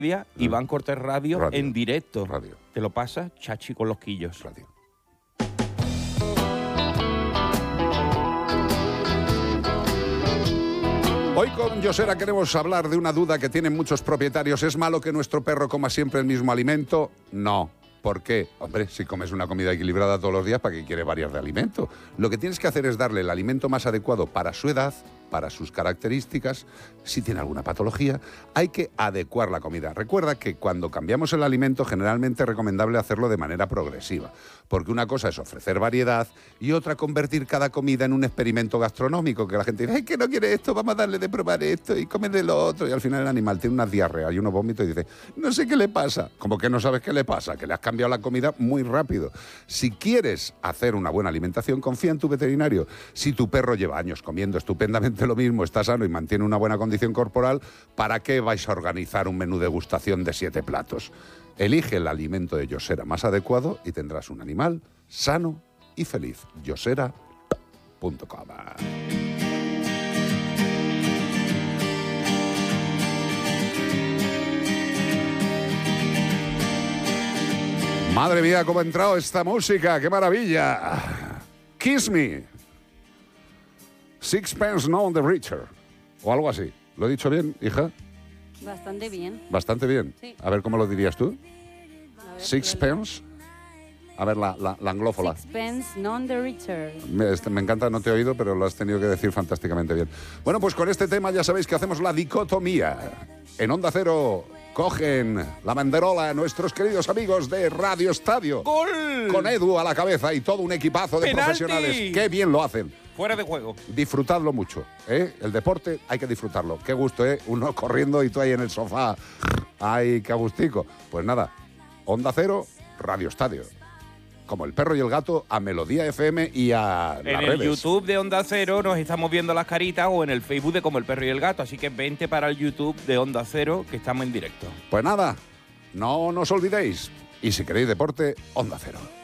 Iván Cortés Radio en directo. Radio. Te lo pasa chachi con los quillos. Radio. Hoy con Yosera queremos hablar de una duda que tienen muchos propietarios. ¿Es malo que nuestro perro coma siempre el mismo alimento? No. ¿Por qué? Hombre, si comes una comida equilibrada todos los días, ¿para qué quiere variar de alimento? Lo que tienes que hacer es darle el alimento más adecuado para su edad, para sus características. Si tiene alguna patología, hay que adecuar la comida. Recuerda que cuando cambiamos el alimento, generalmente es recomendable hacerlo de manera progresiva, porque una cosa es ofrecer variedad y otra convertir cada comida en un experimento gastronómico, que la gente dice, ¡ay, que no quiere esto! Vamos a darle de probar esto y come de lo otro. Y al final el animal tiene unas diarreas y unos vómitos y dice, no sé qué le pasa. ¿Cómo que no sabes qué le pasa? Que le has cambiado la comida muy rápido. Si quieres hacer una buena alimentación, confía en tu veterinario. Si tu perro lleva años comiendo estupendamente lo mismo, está sano y mantiene una buena condición corporal, ¿para qué vais a organizar un menú degustación de 7 platos? Elige el alimento de Yosera más adecuado y tendrás un animal sano y feliz. Yosera.com. Madre mía, cómo ha entrado esta música, qué maravilla. Kiss Me. Sixpence None the Richer. O algo así. ¿Lo he dicho bien, hija? Bastante bien. Bastante bien. Sí. A ver, ¿cómo lo dirías tú? A ver, Sixpence. A ver, la anglófola. Sixpence None the Richer. Me encanta, no te he oído, pero lo has tenido que decir fantásticamente bien. Bueno, pues con este tema ya sabéis que hacemos la dicotomía. En Onda Cero cogen la banderola nuestros queridos amigos de Radio Estadio. ¡Gol! Con Edu a la cabeza y todo un equipazo de ¡Penalti! profesionales. ¡Qué bien lo hacen! Fuera de juego. Disfrutadlo mucho, ¿eh? El deporte hay que disfrutarlo. Qué gusto, ¿eh? Uno corriendo y tú ahí en el sofá. ¡Ay, qué agustico! Pues nada, Onda Cero, Radio Estadio. Como el perro y el gato, a Melodía FM y a las En redes. el YouTube de Onda Cero nos estamos viendo las caritas o en el Facebook de Como el perro y el gato. Así que vente para el YouTube de Onda Cero, que estamos en directo. Pues nada, no nos olvidéis. Y si queréis deporte, Onda Cero.